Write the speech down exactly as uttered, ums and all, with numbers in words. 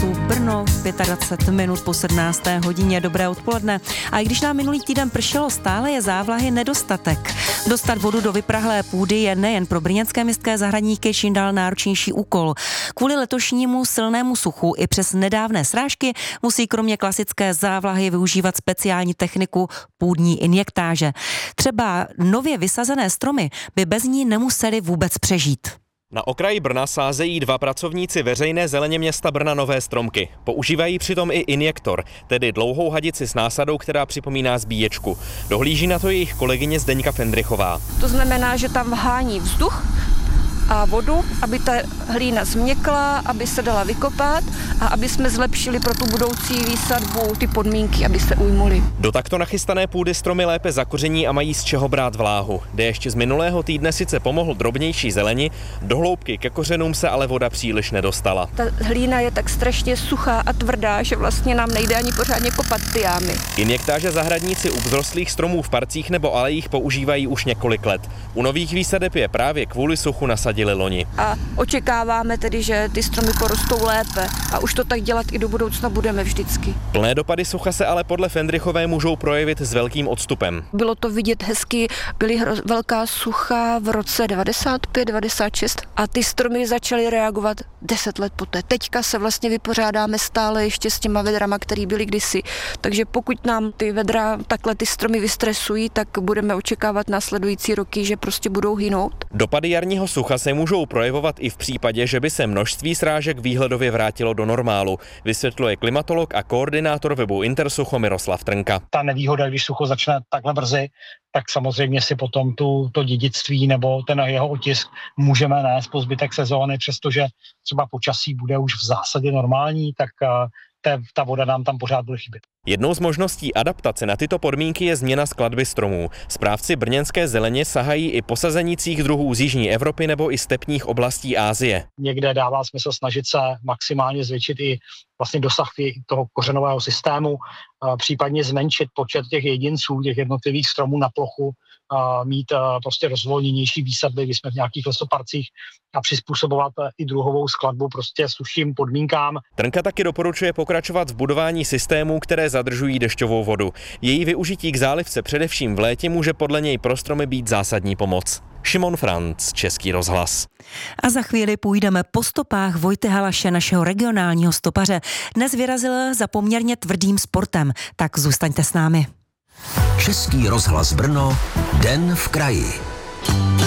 rozhlasu Brno, dvacet pět minut po sedmnácté hodině. Dobré odpoledne. A i když nám minulý týden pršelo, stále je závlahy nedostatek. Dostat vodu do vyprahlé půdy je nejen pro brněnské městské zahradníky čím dál náročnější úkol. Kvůli letošnímu silnému suchu i přes nedávné srážky musí kromě klasické závlahy využívat speciální techniku půdní injektáže. Třeba nově vysazené stromy by bez ní nemuseli vůbec přežít. Na okraji Brna sázejí dva pracovníci veřejné zeleně města Brna nové stromky. Používají přitom i injektor, tedy dlouhou hadici s násadou, která připomíná zbíječku. Dohlíží na to jejich kolegyně Zdeňka Fendrichová. To znamená, že tam vhání vzduch a vodu, aby ta hlína změkla, aby se dala vykopat a aby jsme zlepšili pro tu budoucí výsadbu ty podmínky, aby se ujmuly. Do takto nachystané půdy stromy lépe zakoření a mají z čeho brát vláhu. Déšť z minulého týdne sice pomohl drobnější zeleni, do hloubky ke kořenům se ale voda příliš nedostala. Ta hlína je tak strašně suchá a tvrdá, že vlastně nám nejde ani pořádně kopat ty jámy. Injektáže zahradníci u vzrostlých stromů v parcích nebo alejích používají už několik let. U nových výsadeb je právě kvůli suchu nasadili loni. A očekáváme tedy, že ty stromy porostou lépe a už to tak dělat i do budoucna budeme vždycky. Plné dopady sucha se ale podle Fendrichové můžou projevit s velkým odstupem. Bylo to vidět hezky, byly hro, velká sucha v roce devadesát pět devadesát šest a ty stromy začaly reagovat deset let poté. Teďka se vlastně vypořádáme stále ještě s těma vedrama, které byly kdysi. Takže pokud nám ty vedra takhle ty stromy vystresují, tak budeme očekávat následující roky, že prostě budou hynout. Dopady jarního sucha se můžou projevovat i v případě, že by se množství srážek výhledově vrátilo do normálu, vysvětluje klimatolog a koordinátor webu Intersucho Miroslav Trnka. Ta nevýhoda, když sucho začne takhle brzy, tak samozřejmě si potom tu, to dědictví nebo ten jeho otisk můžeme nést po zbytek sezóny, přestože třeba počasí bude už v zásadě normální, tak te, ta voda nám tam pořád bude chybět. Jednou z možností adaptace na tyto podmínky je změna skladby stromů. Správci brněnské zeleně sahají i po sazenicích druhů z jižní Evropy nebo i stepních oblastí Asie. Někde dává smysl snažit se maximálně zvětšit i vlastně dosah toho kořenového systému, případně zmenšit počet těch jedinců, těch jednotlivých stromů na plochu, mít prostě rozvolněnější výsadby, když jsme v nějakých lesoparcích a přizpůsobovat i druhovou skladbu prostě suším podmínkám. Trnka taky doporučuje pokračovat v budování systémů, které zadržují dešťovou vodu. Její využití k zálivce především v létě může podle něj pro stromy být zásadní pomoc. Šimon Franc, Český rozhlas. A za chvíli půjdeme po stopách Vojty Halaše, našeho regionálního stopaře. Dnes vyrazil za poměrně tvrdým sportem, tak zůstaňte s námi. Český rozhlas Brno, Den v kraji.